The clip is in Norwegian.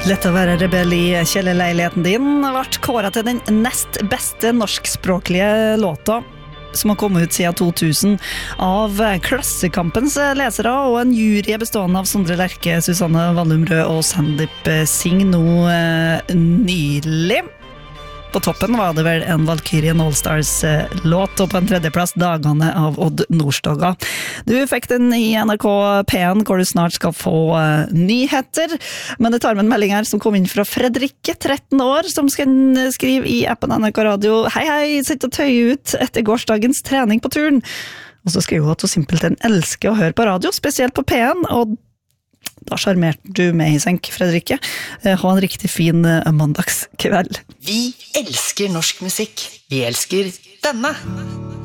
Lett å være rebell i kjellerleiligheten din ble kåret til den nest beste norskspråklige låta som har kommet ut siden 2000 av Klassekampens lesere og en jury bestående av Sondre Lerche, Susanne Wallumrød og Sandeep Singh nå nylig. På toppen var det vel en Valkyrien All-Stars-låt, og på en tredjeplass Dagene av Odd Nordstoga. Du fikk den i NRK P1, hvor du snart skal få nyheter, men det tar med en melding her som kom inn fra Fredrikke, 13 år, som skal skrive i appen NRK Radio: Hei, sitt og tøy ut etter gårsdagens trening på turen. Og så skriver hun at hun simpelthen elsker å høre på radio, spesielt på P1, og da sjarmerte du med i senk, Fredrikke. Ha en riktig fin mandagskveld. Vi elsker norsk musikk. Vi elsker denne.